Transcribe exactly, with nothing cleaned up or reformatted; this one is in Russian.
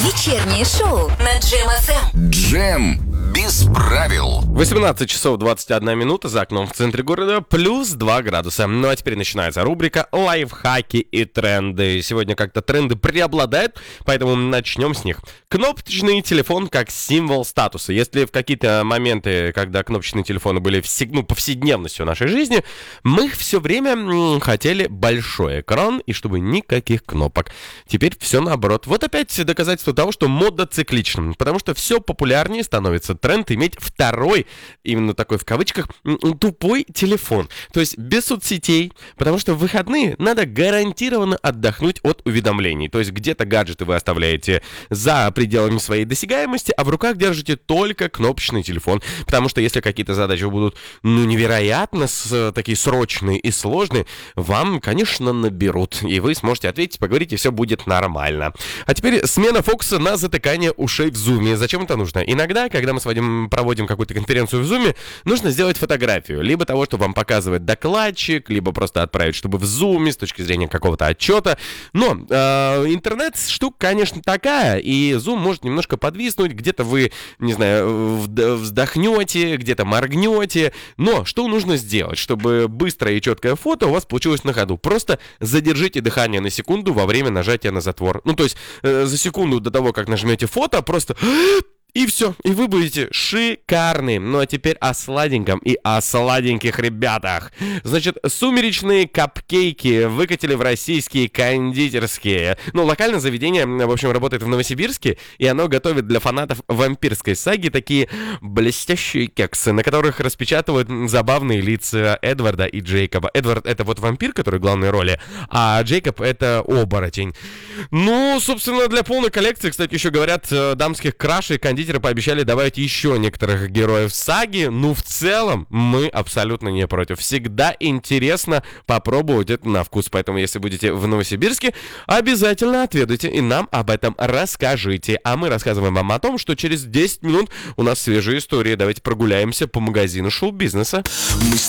Вечернее шоу на Джем эф эм. Джем без правил. восемнадцать часов двадцать одна минута, за окном в центре города плюс два градуса. Ну а теперь начинается рубрика «Лайфхаки и тренды». Сегодня как-то тренды преобладают, поэтому начнем с них. Кнопочный телефон как символ статуса. Если в какие-то моменты, когда кнопочные телефоны были всег... ну, повседневностью нашей жизни, мы все время м, хотели большой экран и чтобы никаких кнопок. Теперь все наоборот. Вот опять доказательство того, что мода циклична, потому что все популярнее становится тренд иметь второй, именно такой в кавычках, тупой телефон. То есть без соцсетей, потому что в выходные надо гарантированно отдохнуть от уведомлений. То есть где-то гаджеты вы оставляете за пределами своей досягаемости, а в руках держите только кнопочный телефон. Потому что если какие-то задачи будут, ну, невероятно с, такие срочные и сложные, вам, конечно, наберут. И вы сможете ответить, поговорить, и все будет нормально. А теперь смена фокуса на затыкание ушей в зуме. Зачем это нужно? Иногда, когда мы с вами проводим какую-то конференцию в зуме, нужно сделать фотографию. Либо того, что вам показывает докладчик, либо просто отправить, чтобы в зуме с точки зрения какого-то отчета. Но э, интернет штука, конечно, такая, и зум может немножко подвиснуть. Где-то вы, не знаю, вздохнете, где-то моргнете. Но что нужно сделать, чтобы быстрое и четкое фото у вас получилось на ходу? Просто задержите дыхание на секунду во время нажатия на затвор. Ну, то есть э, за секунду до того, как нажмете фото, просто... И все, и вы будете шикарны. Ну а теперь о сладеньком и о сладеньких ребятах. Значит, сумеречные капкейки выкатили в российские кондитерские. Ну, локальное заведение, в общем, работает в Новосибирске, и оно готовит для фанатов вампирской саги такие блестящие кексы, на которых распечатывают забавные лица Эдварда и Джейкоба. Эдвард — это вот вампир, который в главной роли, а Джейкоб — это оборотень. Ну, собственно, для полной коллекции, кстати, еще говорят, дамских крашей кондитерских пообещали добавить еще некоторых героев саги. Ну, в целом, мы абсолютно не против. Всегда интересно попробовать это на вкус. Поэтому, если будете в Новосибирске, обязательно отведайте и нам об этом расскажите. А мы рассказываем вам о том, что через десять минут у нас свежие истории. Давайте прогуляемся по магазину шоу-бизнеса.